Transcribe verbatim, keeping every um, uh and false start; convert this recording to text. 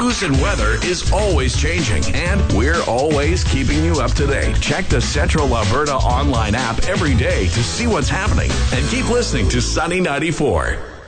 news and weather is always changing, and we're always keeping you up to date. Check the Central Alberta online app every day to see what's happening, and keep listening to Sunny ninety-four.